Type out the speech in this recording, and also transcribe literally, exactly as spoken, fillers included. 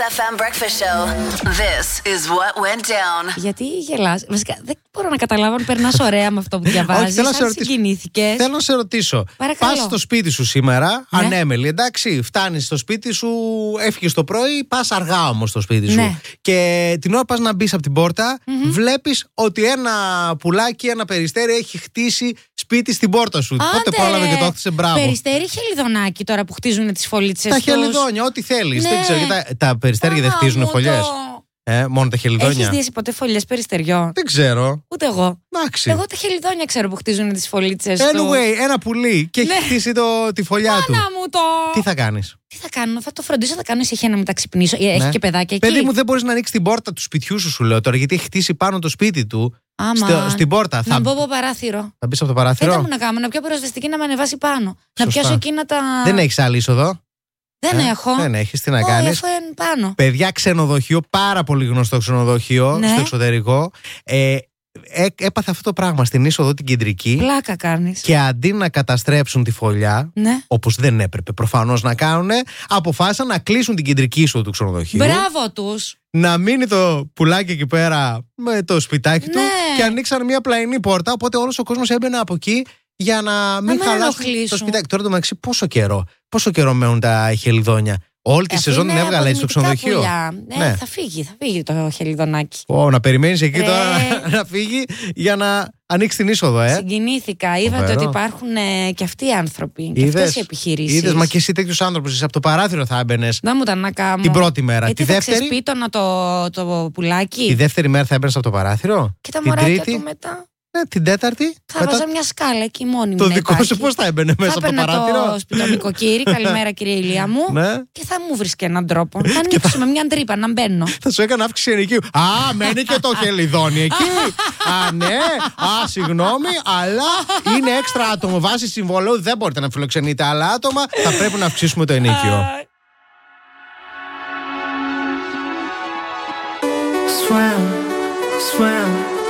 εφ εμ Breakfast Show. This is what went down. Γιατί γελάς? Βασικά δεν μπορώ να καταλάβω αν περνάς ωραία με αυτό που διαβάζεις. Όχι, αν συγκινήθηκες. Θέλω να σε ρωτήσω. Παρακαλώ. Πας στο σπίτι σου σήμερα, ναι. ανέμελη, εντάξει. Φτάνεις στο σπίτι σου, έφυγες το πρωί, πας αργά όμως στο σπίτι σου. Ναι. Και την ώρα πας να μπεις από την πόρτα, mm-hmm. βλέπεις ότι ένα πουλάκι, ένα περιστέρι έχει χτίσει σπίτι στην πόρτα σου. Άντε, Πότε πρόλαβε και το χτίσε, μπράβο. Περιστέρι ή χελιδονάκι τώρα που χτίζουν τις φωλίτσες. Τα τους. χελιδόνια, ό,τι θέλεις. Ναι. Δεν ξέρω, τα, τα περιστέρια δεν χτίζουν φωλιές. Το... Ε, μόνο τα χελιδόνια. Έχεις δει ποτέ φωλιές περιστεριών? Δεν ξέρω. Ούτε εγώ. Εντάξει. Εγώ τα χελιδόνια ξέρω που χτίζουν τις φωλίτσες. Anyway, του... ένα πουλί και έχει ναι. χτίσει το, τη φωλιά Μάνα του. μου το. Τι θα κάνεις? Τι θα κάνω, θα το φροντίσω, θα κάνω ησυχία να μην τα ξυπνήσω. Έχει ναι. και παιδάκια εκεί. Παιδί μου, δεν μπορείς να ανοίξεις την πόρτα του σπιτιού σου, σου λέω τώρα, γιατί έχει χτίσει πάνω το σπίτι του. Άμα. Στο, στην πόρτα. Να θα μπω από παράθυρο. Θα μπεις από το παράθυρο. Δεν μου να κάνω, να πιω πυροσβεστική να με ανεβάσει πάνω. Σωστά. Να πιάσω εκείνα τα. Δεν έχεις άλλη είσοδο? Δεν ε? έχω. Δεν έχεις, τι να Όχι, κάνεις. αφού είναι πάνω. Παιδιά, ξενοδοχείο, πάρα πολύ γνωστό ξενοδοχείο, ναι. στο εξωτερικό. Ε, Έ, έπαθε αυτό το πράγμα στην είσοδο την κεντρική. Πλάκα κάνεις. Και αντί να καταστρέψουν τη φωλιά, ναι. όπως δεν έπρεπε προφανώς να κάνουν, αποφάσισαν να κλείσουν την κεντρική είσοδο του ξενοδοχείου. Μπράβο τους. Να μείνει το πουλάκι εκεί πέρα με το σπιτάκι ναι. του και ανοίξαν μια πλαϊνή πόρτα. Οπότε όλος ο κόσμος έμπαινε από εκεί για να μην χαλάσουν το σπιτάκι. Τώρα το μεταξύ, πόσο καιρό, πόσο καιρό μένουν τα χελιδόνια. Όλη τη σεζόν την έβγαλε έτσι στο ξενοδοχείο. Ναι, ναι, θα φύγει, θα φύγει το χελιδονάκι. Ω, να περιμένεις εκεί ε... τώρα να, να φύγει για να ανοίξει την είσοδο, ε. Συγκινήθηκα. Είδατε Φοβερό. ότι υπάρχουν ε, και αυτοί οι άνθρωποι. Και αυτές οι επιχειρήσεις. Είδες, μα και εσύ τέτοιους άνθρωπους. Από το παράθυρο θα έμπαινες. Να μου τα να κάνω. Την πρώτη μέρα. Ε, τη θα δεύτερη. Ξεσπίτωνα το, το πουλάκι. Τη δεύτερη μέρα θα έμπαινες από το παράθυρο. Και τα την μωράκια τρίτη. του μετά. Ναι, την τέταρτη. Θα μετά... βάζα μια σκάλα εκεί μόνη μου. Το δικό σου πώς θα έμπαινε μέσα θα από το παράθυρο. Το σπιτονικοκύρι, καλημέρα κυρία Ηλία μου. Ναι. Και θα μου βρίσκε έναν τρόπο. Θα ανοίξουμε μια τρύπα να μπαίνω. Θα σου έκανα αύξηση ενοικίου. Α, μένει και το χελιδόνι εκεί. Α, ναι. Α, συγγνώμη, αλλά είναι έξτρα άτομο. Βάσει συμβολέου δεν μπορείτε να φιλοξενείτε άλλα άτομα. Θα πρέπει να αυξήσουμε το ενοίκιο. Swim, swim.